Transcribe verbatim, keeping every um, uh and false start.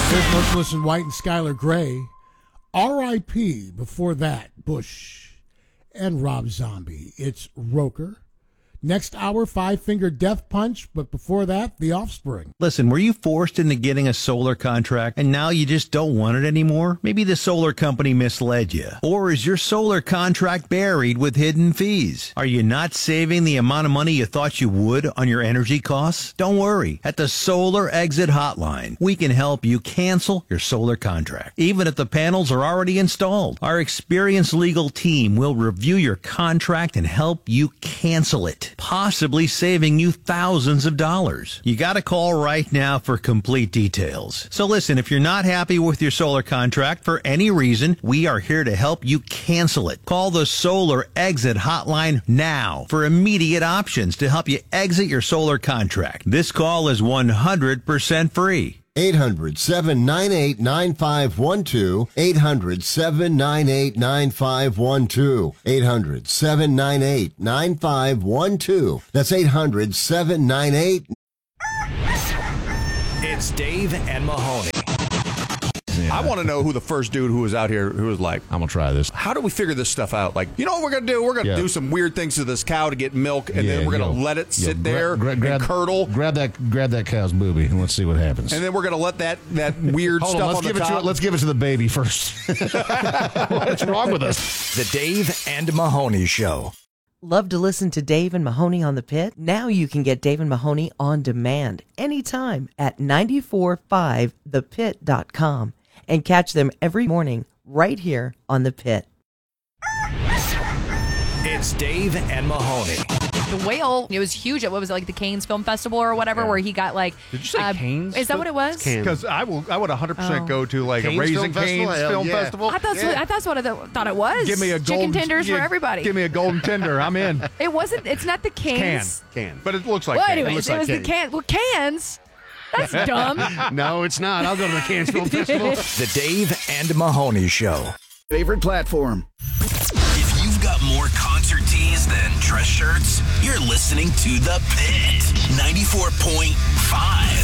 There's Merciless White and Skylar Grey. R I P before that, Bush and Rob Zombie. It's Roker. Next hour, Five Finger Death Punch, but before that, The Offspring. Listen, were you forced into getting a solar contract and now you just don't want it anymore? Maybe the solar company misled you. Or is your solar contract buried with hidden fees? Are you not saving the amount of money you thought you would on your energy costs? Don't worry. At the Solar Exit Hotline, we can help you cancel your solar contract, even if the panels are already installed. Our experienced legal team will review your contract and help you cancel it, possibly saving you thousands of dollars. You got to call right now for complete details. So listen, if you're not happy with your solar contract for any reason, we are here to help you cancel it. Call the Solar Exit Hotline now for immediate options to help you exit your solar contract. This call is one hundred percent free. eight hundred, seven nine eight, nine five one two. eight hundred, seven nine eight, nine five one two. eight hundred, seven nine eight, nine five one two. That's eight hundred, seven nine eight. It's Dave and Mahoney. Yeah. I want to know who the first dude who was out here who was like, I'm going to try this. How do we figure this stuff out? Like, you know what we're going to do? We're going to Yeah. do some weird things to this cow to get milk, and Yeah, then we're going to you know, let it sit yeah, there gra- gra- and grab, curdle. Grab that grab that cow's booby, and let's see what happens. And then we're going to let that, that weird Hold stuff on, let's on give the it top. to let's give it to the baby first. What's wrong with us? The Dave and Mahoney Show. Love to listen to Dave and Mahoney on the Pit? Now you can get Dave and Mahoney on demand anytime at nine four five the pit dot com and catch them every morning right here on the Pit. It's Dave and Mahoney. The whale, it was huge at what was it, like the Cannes Film Festival or whatever, Yeah. where he got like. Did you say uh, Canes? Is that what it was? Because I will, I would one hundred percent Oh. go to like Canes a Raising Film Festival? Canes Hell Film yeah. Festival. I thought that's what, I thought that's what I th- thought it was. Give me a chicken golden tenders yeah, for everybody. Give me a golden tender. I'm in. It wasn't. It's not the Can, Cannes. can, but it looks like. Well, Canes. anyways, it, like was the Canes. can. Well, cans. That's dumb. No, it's not. I'll go to the Cannes Film Festival. The Dave and Mahoney Show. Favorite platform. If you've got more concert tees than dress shirts, you're listening to The Pit ninety-four point five.